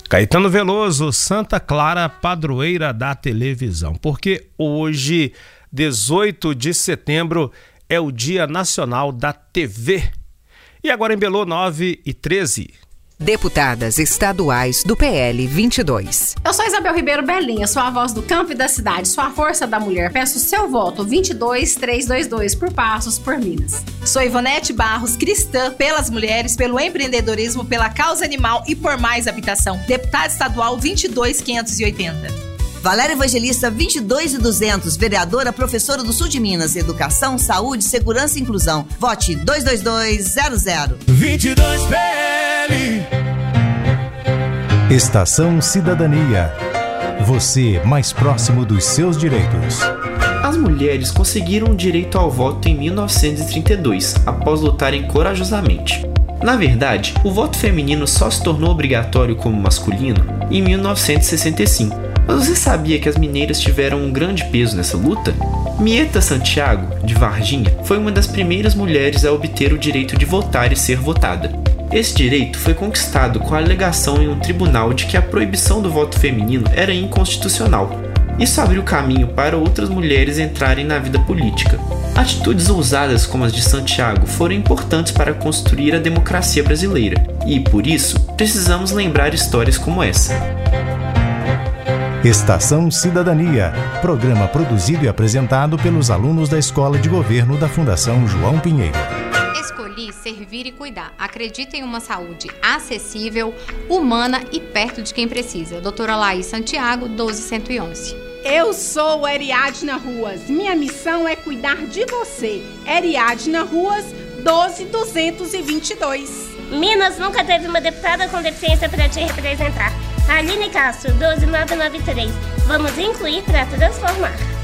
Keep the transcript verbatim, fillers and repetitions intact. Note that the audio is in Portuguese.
Caetano Veloso, Santa Clara, padroeira da televisão, porque hoje, dezoito de setembro, é o Dia Nacional da T V. E agora em Belô, nove e treze. Deputadas estaduais do P L vinte e dois. Eu sou Isabel Ribeiro Belinha, sou a voz do campo e da cidade, sou a força da mulher. Peço seu voto, vinte e dois, trezentos e vinte e dois, por Passos, por Minas. Sou Ivonete Barros, cristã, pelas mulheres, pelo empreendedorismo, pela causa animal e por mais habitação. Deputada estadual vinte e dois, quinhentos e oitenta. Valéria Evangelista, vinte e dois e duzentos, vereadora, professora do Sul de Minas, Educação, Saúde, Segurança e Inclusão. Vote dois dois dois zero zero. vinte e dois P L. Estação Cidadania. Você mais próximo dos seus direitos. As mulheres conseguiram o direito ao voto em mil novecentos e trinta e dois, após lutarem corajosamente. Na verdade, o voto feminino só se tornou obrigatório como masculino em mil novecentos e sessenta e cinco. Mas você sabia que as mineiras tiveram um grande peso nessa luta? Mieta Santiago, de Varginha, foi uma das primeiras mulheres a obter o direito de votar e ser votada. Esse direito foi conquistado com a alegação em um tribunal de que a proibição do voto feminino era inconstitucional. Isso abriu caminho para outras mulheres entrarem na vida política. Atitudes ousadas como as de Santiago foram importantes para construir a democracia brasileira, e, por isso, precisamos lembrar histórias como essa. Estação Cidadania, programa produzido e apresentado pelos alunos da Escola de Governo da Fundação João Pinheiro. Escolhi servir e cuidar. Acredita em uma saúde acessível, humana e perto de quem precisa. Doutora Laís Santiago, doze cento e onze. Eu sou Ariadna Ruas. Minha missão é cuidar de você. Ariadna Ruas, doze duzentos e vinte e dois. Minas nunca teve uma deputada com deficiência para te representar. Aline Castro, doze mil novecentos e noventa e três. Vamos incluir para transformar.